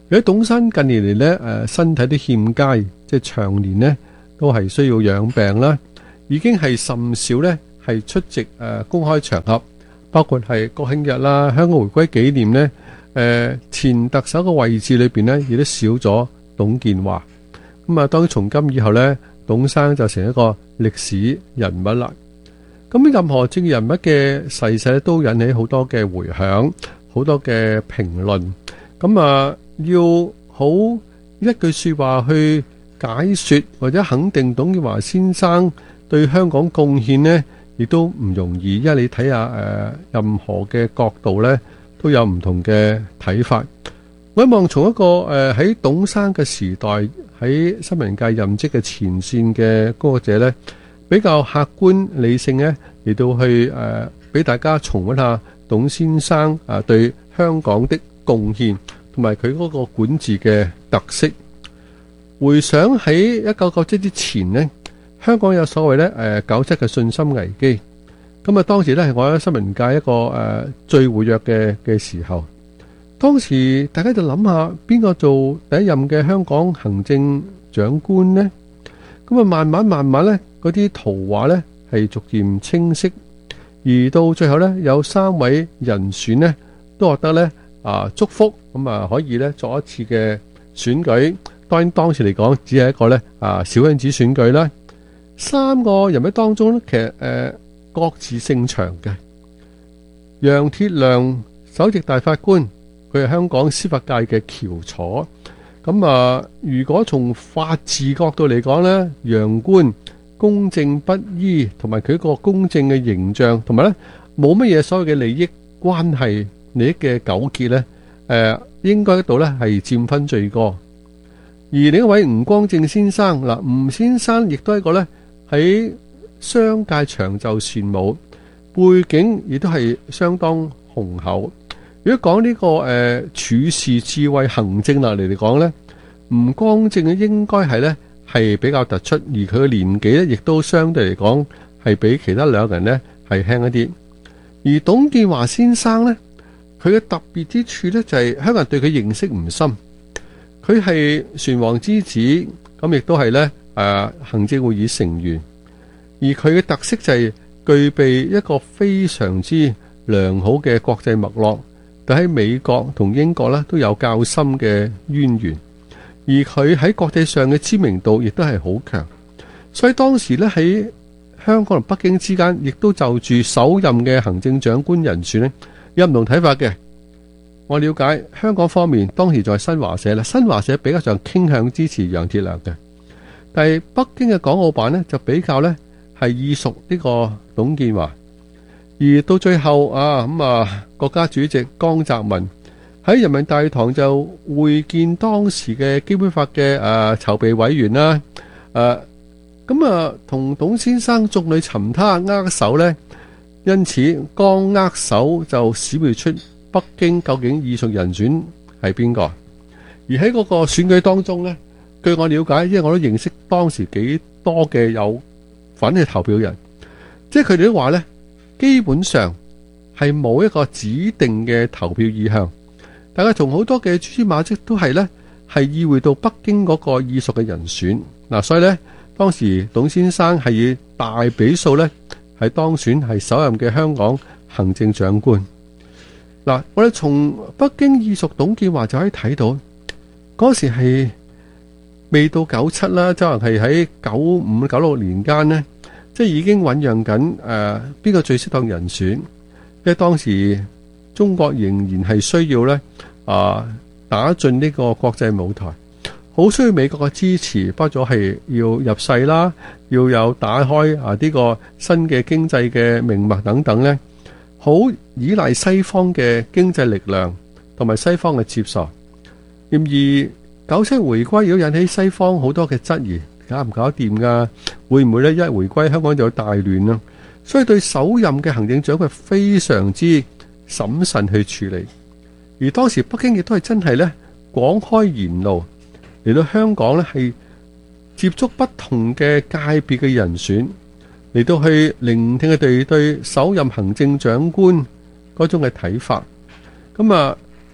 如果董生近年嚟呢，身體都欠佳，即係長年呢都係需要養病啦，已經係甚少呢係出席公開場合，包括係國慶日啦、香港回歸紀念呢，前特首嘅位置裏邊呢，亦都少咗董建華。咁啊，當然從今以後呢，董生就成一個歷史人物啦。咁任何政治人物嘅逝世都引起好多嘅迴響，好多嘅評論。咁啊，要好一句說話去解說或者肯定董建華先生對香港貢獻呢，亦都唔容易。因為你睇下任何嘅角度呢，都有唔同嘅睇法。我希望從一個喺董生嘅時代喺新聞界任職嘅前線嘅工作者呢，比較客觀理性呢，嚟到去俾大家重溫下董先生對香港的貢獻同埋佢嗰個管治嘅特色。回想喺1997之前呢，香港有所謂呢97嘅信心危機。咁啊，當時呢係我喺新聞界一個最活躍嘅時候。當時大家就諗下邊個做第一任嘅香港行政長官呢？咁啊，慢慢呢，嗰啲圖畫呢係逐漸清晰，而到最後呢，有3位人選呢都獲得呢祝福，咁啊可以呢作一次嘅選舉。當然當時嚟講只係一個呢小圈子選舉啦。3個人物當中呢，其實各自勝場嘅。楊鐵良首席大法官，佢係香港司法界嘅翹楚。咁啊，如果從法治角度嚟講呢，楊官公正不醫，同埋佢個公正嘅形象，同埋呢冇乜嘢所謂嘅利益關係、利益嘅糾結呢，應該度呢係佔分最高。而另一位吳光正先生，吳先生亦都係一個呢喺商界長袖善舞，背景亦都係相當雄厚。如果講呢個處事智慧、行政能力嚟講呢，吳光正應該係呢係比較突出，而佢嘅年紀呢亦都相對嚟講係比其他兩個人呢係輕一啲。而董建華先生呢，佢嘅特別之處呢就係香港人對佢認識唔深。佢係船王之子，咁亦都係呢行政會議成員，而佢嘅特色就係具備一個非常之良好嘅國際脈絡。但喺美國同英國咧都有較深嘅淵源，而佢喺國際上嘅知名度亦都係好強，所以當時咧喺香港同北京之間，亦都就住首任嘅行政長官人選咧有唔同睇法嘅。我了解香港方面當時在新華社啦，新華社比較上傾向支持楊鐵良嘅，但係北京嘅港澳辦呢，就比較呢係意屬呢個董建華。而到最後國家主席江澤民喺人民大會堂就會見當時嘅基本法嘅籌備委員啦，同董先生眾裏尋他握手呢，因此剛握手就閃耀出北京究竟意屬人選係邊個。而喺嗰個選舉當中呢，據我了解，因為我都認識當時幾多嘅有份嘅投票人，即係佢哋都話呢，基本上係冇一個指定嘅投票意向，大家從好多嘅蛛絲馬跡都係呢係意會到北京嗰個意屬嘅人選。所以呢，當時董先生係以大比數呢係當選係首任嘅香港行政長官。我哋從北京意屬董建華就可以睇到，嗰時係未到97啦，即係喺95、96年間呢，即係已經醞釀緊邊個最適當人選。因為當時中國仍然係需要呢打進呢個國際舞台，好需要美國嘅支持，包括咗係要入世啦，要有打開呢個新嘅經濟嘅命脈等等呢，好依賴西方嘅經濟力量同埋西方嘅接受。然而97回歸如果引起西方好多嘅質疑，搞唔搞得掂㗎？會唔會呢？一回歸香港就有大亂啦。所以對首任嘅行政長官非常之審慎去處理。而當時北京亦都係真係呢廣開言路嚟到香港呢，係接觸不同嘅界別嘅人選，嚟到去聆聽佢哋對首任行政長官嗰種嘅睇法。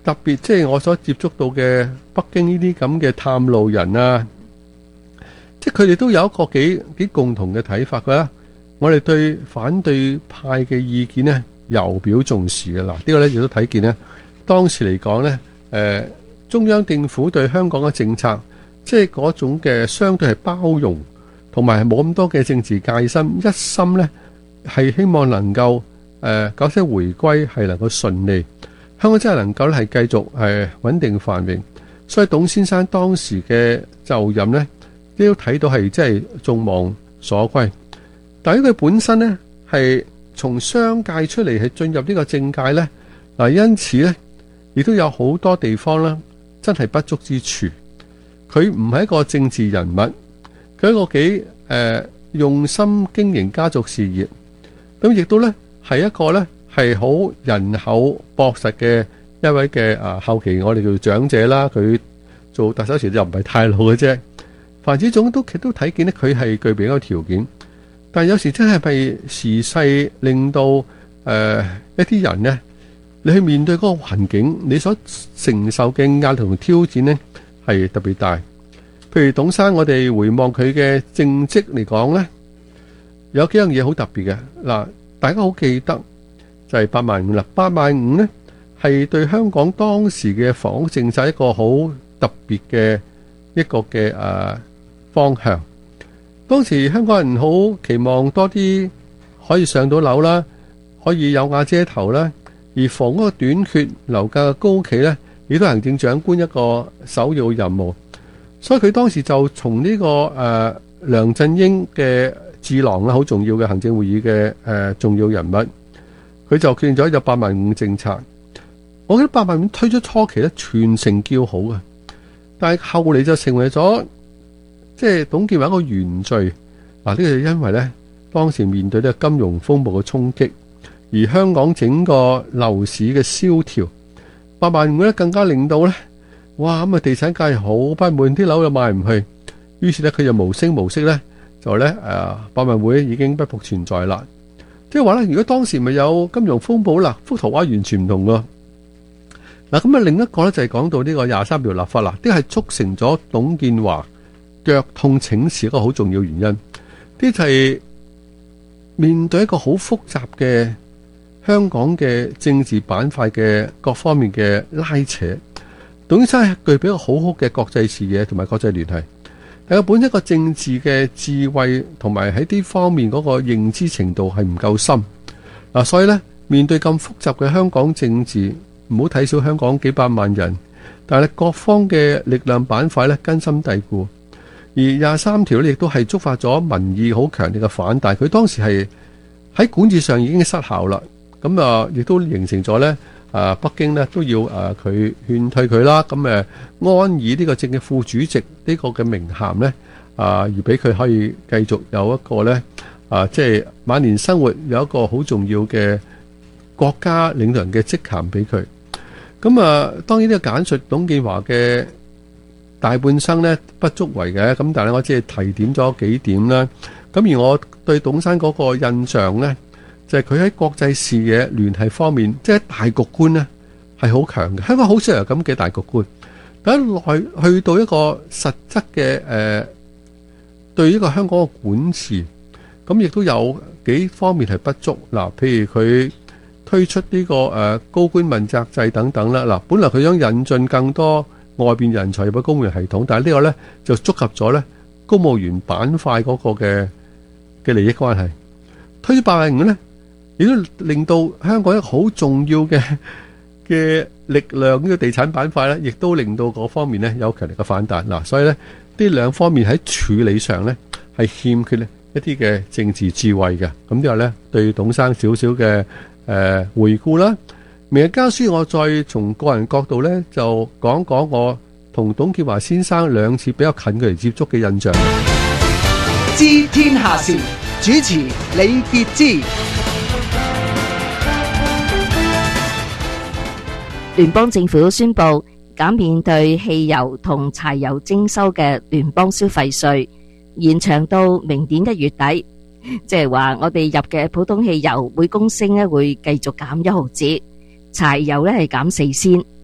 特別即係我所接觸到嘅北京呢啲咁嘅探路人啊，即係佢哋都有一個幾共同嘅睇法㗎。我哋對反對派嘅意見呢，尤表重視嘅。嗱，呢個呢亦都睇見呢，當時嚟講呢，中央政府對香港嘅政策，即係嗰種嘅相對係包容，同埋冇咁多嘅政治戒心，一心呢係希望能夠搞些回歸係能夠順利，香港真係能夠咧係繼續穩定繁榮。所以董先生當時嘅就任呢，都睇到係即係眾望所歸。但係佢本身呢，係從商界出嚟係進入呢個政界呢，嗱，因此呢，亦都有好多地方呢，真係不足之處。佢唔係一個政治人物，佢係一個幾用心經營家族事業，咁亦都呢，係一個呢，係好人口博實嘅一位嘅後期我哋叫長者啦。佢做特首時就唔係太老嘅啫。凡此種都睇見呢，佢係具備一個條件。但有時真係咪時勢令到一啲人呢，你去面對嗰個環境，你所承受嘅壓力同挑戰呢，係特別大。譬如董生，我哋回望佢嘅政績嚟講呢，有幾樣嘢好特別嘅。嗱，大家好記得就係85000啦。85000呢係對香港當時嘅房屋政策一個好特別嘅一個嘅方向。當時香港人好期望多啲可以上到樓啦，可以有瓦遮頭啦，而房屋嘅短缺、樓價嘅高企呢，亦都係行政長官一個首要任務。所以佢當時就從呢個梁振英嘅智囊啦，好重要嘅行政會議嘅重要人物，佢就決定咗有85000政策。我記得85000推出初期呢，全城叫好嘅，但係後嚟就成為咗即係董建華一個原罪。嗱，呢個就因為呢，當時面對呢個金融風暴嘅衝擊，而香港整個樓市嘅蕭條，85000呢更加令到呢，哇咁啊地產界好不滿，啲樓又賣唔去，於是呢，佢就無聲無息呢，就呢85000已經不復存在啦。即係話呢，如果當時咪有金融風暴啦，幅圖畫完全唔同㗎。嗱，咁啊另一個呢，就係講到呢個23條立法啦，呢係促成咗董建華腳痛請辭一個好重要原因。呢就係面對一個好複雜嘅香港嘅政治板塊嘅各方面嘅拉扯，董先生係具備一個好好嘅國際視野同埋國際聯繫，但係本身一個政治嘅智慧同埋喺呢方面嗰個認知程度係唔夠深。嗱，所以呢，面對咁複雜嘅香港政治，唔好睇小香港幾百萬人，但係各方嘅力量板塊呢，根深蒂固。而23條亦都係觸發咗民意好強烈嘅反彈，佢當時係喺管治上已經失效啦。咁亦都形成咗呢，北京呢都要佢勸退佢啦。咁安以呢個政協副主席呢個嘅名銜呢，而俾佢可以繼續有一個呢，即係晚年生活有一個好重要嘅國家領導人嘅職銜俾佢。咁當然呢個簡述董建華嘅大半生呢不足為嘅，咁但係我只係提點咗幾點啦。咁而我對董生嗰個印象呢，就係佢喺國際視野聯繫方面，即係大局觀呢係好強嘅。香港好少有咁嘅大局觀，但一來去到一個實質嘅對呢個香港嘅管治，咁亦都有幾方面係不足。嗱，譬如佢推出呢個高官問責制等等啦。嗱，本來佢想引進更多外邊人才入去公務員系統，但係呢個呢就觸及咗呢公務員板塊嗰個嘅利益關係。推出850呢，亦都令到香港一個好重要嘅力量，呢個地產板塊呢，亦都令到嗰方面呢有強力嘅反彈。嗱，所以呢兩方面喺處理上呢係欠缺呢一啲嘅政治智慧嘅。咁呢個呢對董生少少嘅回顧啦。明日家書，我再從個人角度呢，就講講我同董建華先生兩次比較近距離接觸嘅印象。 知天下事，主持李傑之。 聯邦政府宣布減免對汽油同柴油徵收嘅聯邦消費稅，延長到明年1月底。即係話我哋入嘅普通汽油每公升咧會繼續減1毫子。柴油咧係減4仙，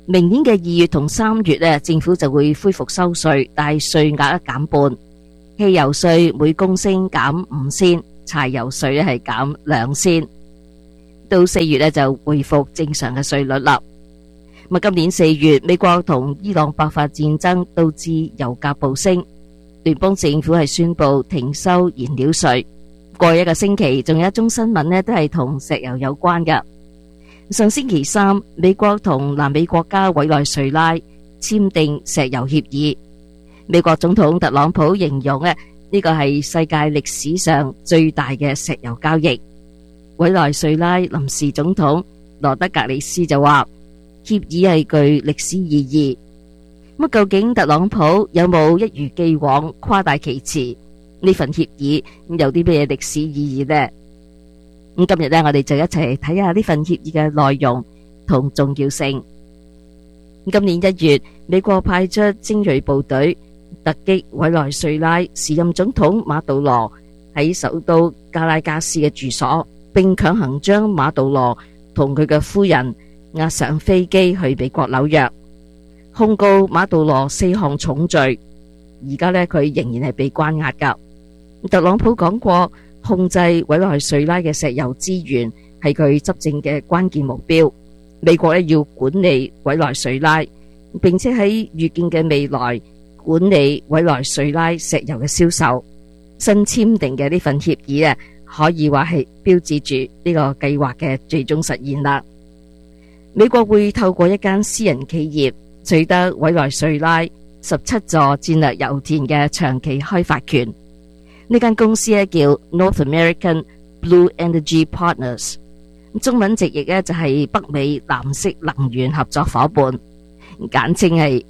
明年嘅2月同3月呢，政府就會恢復收稅，但係稅額減半。汽油稅每公升減5仙，柴油稅呢係減2仙。到4月呢就恢復正常嘅稅率啦。今年4月，美國同伊朗爆發戰爭，導致油價暴升，聯邦政府係宣布停收燃料稅。過去一個星期，仲有一宗新聞呢都係同石油有關嘅。上星期三，美國同南美國家委內瑞拉簽訂石油協議。美國總統特朗普形容呢個係世界歷史上最大嘅石油交易。委內瑞拉臨時總統羅德格里斯就話，協議係具歷史意義。究竟特朗普有冇一如既往誇大其詞？呢份協議有啲咩歷史意義呢？今日呢，我哋就一齊睇下呢份協議嘅內容同重要性。今年1月，美國派出精銳部隊突擊委內瑞拉時任總統馬杜羅喺首都加拉加斯嘅住所，並強行將馬杜羅同佢嘅夫人押上飛機去美國紐約，控告馬杜羅4項重罪。而家呢，佢仍然係被關押噶。特朗普講過，控制委內瑞拉嘅石油資源係佢執政嘅關鍵目標。美國呢要管理委內瑞拉，並且喺預見嘅未來管理委內瑞拉石油嘅銷售。新簽訂嘅呢份協議呢，可以話係標誌住呢個計劃嘅最終實現啦。美國會透過一間私人企業取得委內瑞拉17座戰略油田嘅長期開發權。呢間公司叫 North American Blue Energy Partners， 中文直譯就係北美藍色能源合作夥伴，簡稱係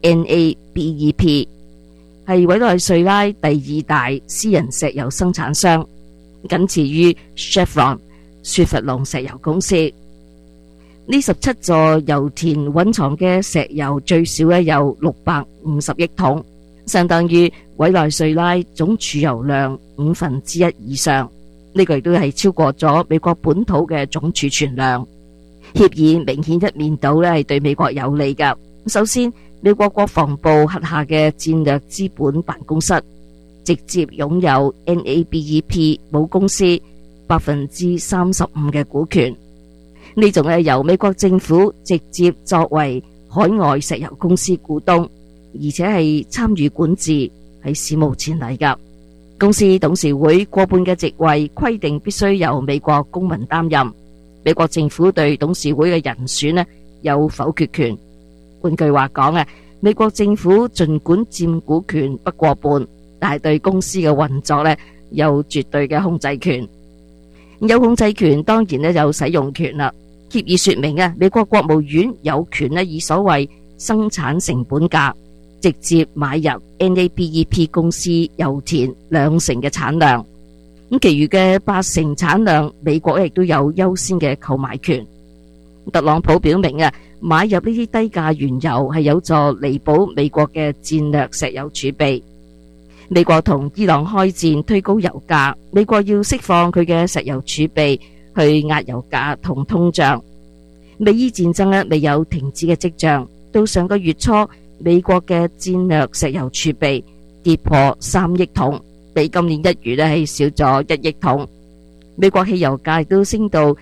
NABEP， 係委內瑞拉第2大私人石油生產商，僅次於 Chevron 雪佛龍石油公司。呢17座油田蘊藏嘅石油最少有650億桶，相當於委內瑞拉總儲油量1/5以上。呢個亦都係超過咗美國本土嘅總儲存量。協議明顯一面倒係對美國有利㗎。首先，美國國防部轄下嘅戰略資本辦公室直接擁有 NABEP 母公司35%嘅股權。呢種由美國政府直接作為海外石油公司股東，而且係參與管治，係史無前例噶。公司董事會過半嘅席位規定必須由美國公民擔任，美國政府對董事會嘅人選有否決權。換句話講，美國政府盡管佔股權不過半，但係對公司嘅運作有絕對嘅控制權。有控制權當然有使用權啦。協議說明美國國務院有權以所謂生產成本價直接買入 NABEP 公司油田20%嘅產量，咁其餘嘅80%產量美國亦都有優先嘅購買權。特朗普表明買入呢啲低價原油係有助彌補美國嘅戰略石油儲備。美國同伊朗開戰推高油價，美國要釋放佢嘅石油儲備去壓油價同通脹。美伊戰爭未有停止嘅跡象，到上個月初，美國嘅戰略石油儲備跌破3億桶，比今年1月係少咗1億桶。美國汽油價都升到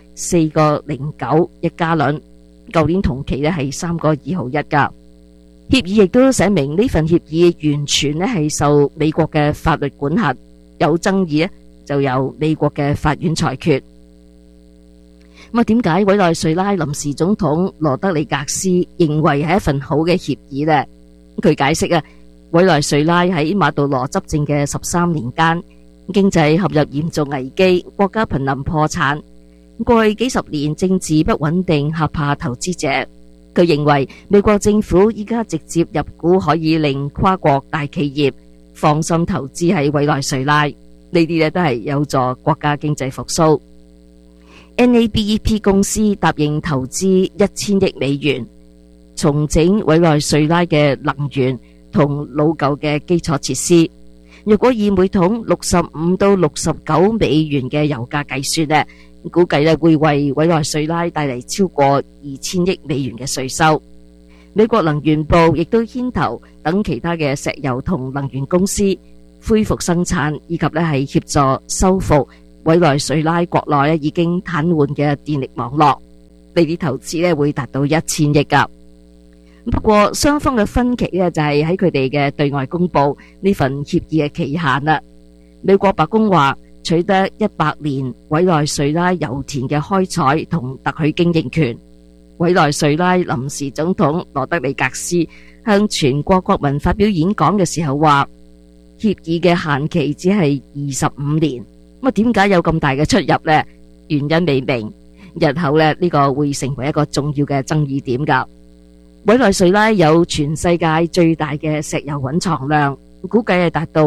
4.09一加侖，舊年同期係3.2毫一噶。協議亦都寫明呢份協議完全係受美國嘅法律管轄，有爭議就由美國嘅法院裁決。點解委內瑞拉臨時總統羅德里格斯認為係一份好嘅協議呢？佢解釋委內瑞拉喺馬杜羅執政嘅13年間，經濟陷入嚴重危機，國家瀕臨破產。過去幾十年政治不穩定，嚇怕投資者。佢認為美國政府依家直接入股可以令跨國大企業放心投資喺委內瑞拉，呢啲都係有助國家經濟復甦。NABEP 公司答應投資1000億美元，重整委內瑞拉嘅能源同老舊嘅基礎設施。若果以每桶65到69美元嘅油價計算，估計會為委內瑞拉帶嚟超過2000億美元嘅稅收。 美國能源部亦都牽頭等其他嘅石油同能源公司恢復生產，以及咧係協助修復委內瑞拉國內已經癱瘓嘅電力網絡。呢啲投資咧會達到1000億㗎。不過雙方嘅分歧咧就係喺佢哋嘅對外公佈呢份協議嘅期限啦。美國白宮話取得100年委內瑞拉油田嘅開採同特許經營權。委內瑞拉臨時總統羅德里格斯向全國國民發表演講嘅時候話，協議嘅限期只係25年。咁點解有咁大嘅出入呢？原因未明，日後呢個會成為一個重要嘅爭議點㗎。委內瑞拉有全世界最大嘅石油蘊藏量，估計係達到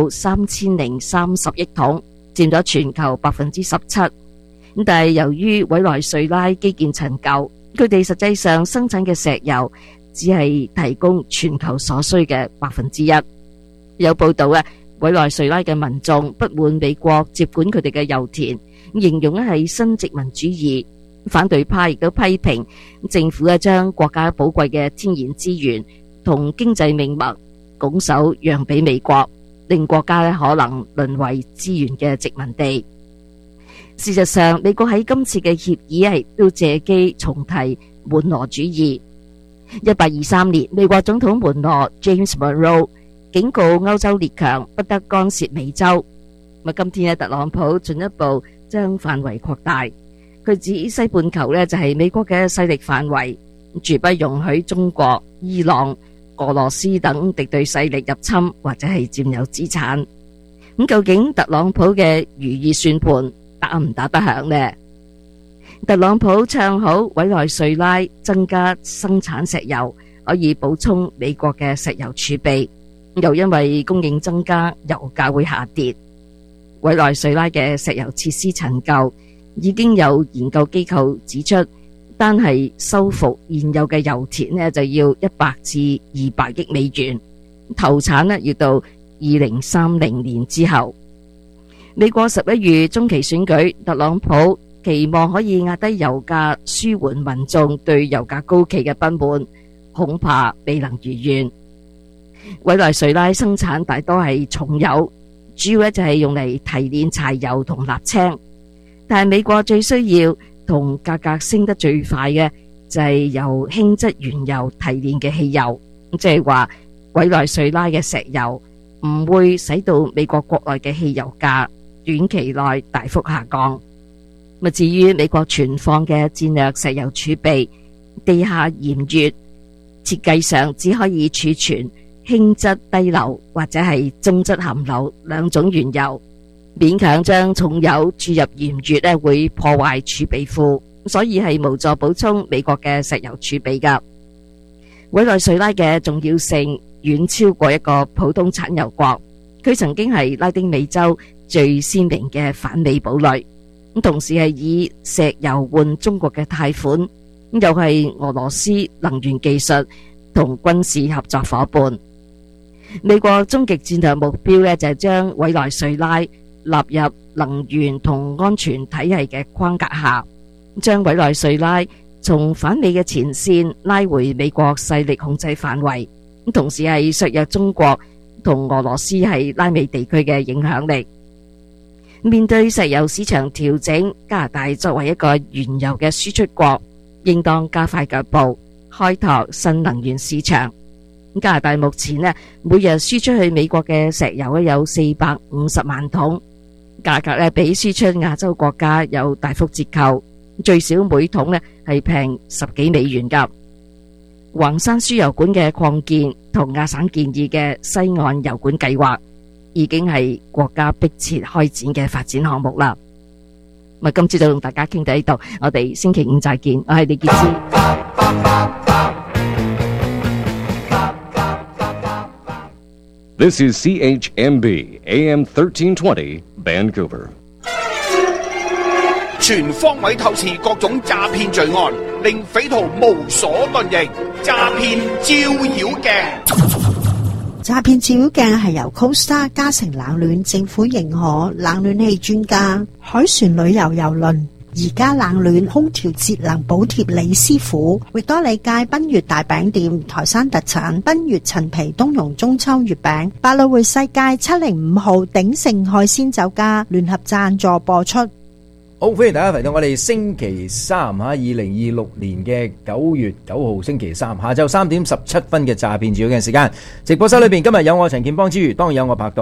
3030億桶，佔咗全球17%。但係由於委內瑞拉基建陳舊，佢哋實際上生產嘅石油只係提供全球所需嘅1%。有報道委內瑞拉嘅民眾不滿美國接管佢哋嘅油田，形容係新殖民主義。反對派亦都批評政府將國家寶貴嘅天然資源同經濟命脈拱手讓俾美國，令國家可能淪為資源嘅殖民地。事實上，美國喺今次嘅協議係都借機重提門羅主義。1823年，美國總統門羅 James Monroe 警告歐洲列強不得干涉美洲。今天特朗普進一步將範圍擴大，佢指西半球就係美國嘅勢力範圍，絕不容許中國、伊朗、俄羅斯等敵對勢力入侵或者係佔有資產。究竟特朗普嘅如意算盤打唔打得響呢？特朗普唱好委內瑞拉增加生產石油，可以補充美國嘅石油儲備，又因為供應增加，油價會下跌。委內瑞拉嘅石油設施陳舊，已經有研究機構指出，單係修復現有嘅油田就要100至200億美元，投產要到2030年之後。美國11月中期選舉，特朗普期望可以壓低油價，舒緩民眾對油價高企嘅不滿，恐怕未能如願。委內瑞拉生產大多係重油，主要就係用嚟提煉柴油同瀝青。但係美國最需要同價格升得最快嘅就係由輕質原油提煉嘅汽油，即係話委內瑞拉嘅石油唔會使到美國國內嘅汽油價短期內大幅下降。至於美國存放嘅戰略石油儲備，地下鹽穴設計上只可以儲存輕質低硫或者係中質含硫兩種原油，勉強將重油注入鹽穴會破壞儲備庫，所以係無助補充美國嘅石油儲備㗎。委內瑞拉嘅重要性遠超過一個普通產油國，佢曾經係拉丁美洲最鮮明嘅反美堡壘，同時係以石油換中國嘅貸款，又係俄羅斯能源技術同軍事合作夥伴。美國終極戰略目標就係將委內瑞拉納入能源同安全體系嘅框架下，將委內瑞拉從反美嘅前線拉回美國勢力控制範圍，同時係削弱中國同俄羅斯喺拉美地區嘅影響力。面對石油市場調整，加拿大作為一個原油嘅輸出國，應當加快腳步開拓新能源市場。加拿大目前每日輸出去美國嘅石油有450萬桶，價格比輸出亞洲國家有大幅折扣，最少每桶係平10幾美元㗎。橫山輸油管嘅擴建同亞省建議嘅西岸油管計劃，已經係國家迫切開展嘅發展項目啦。今次就同大家傾到呢度，我哋星期五再見。我係李潔芝。 This is CHMB AM 1320 Vancouver。 全方位透視各種詐騙罪案，令匪徒無所遁形。詐騙照妖鏡。 詐騙照妖鏡係由 Costa 嘉誠冷暖政府認可冷暖氣專家、海船旅遊郵輪、 宜家冷暖空調節能補貼李師傅，域多利街賓悅大餅店台山特產賓悅陳皮冬蓉中秋月餅，百老匯世界705號鼎盛海鮮酒家聯合贊助播出。 好，歡迎大家嚟到我哋星期三2026年嘅9月9號星期三下晝3點17分嘅詐騙照嘅時間，直播室裏邊今日有我陳建邦之餘，當然有我拍檔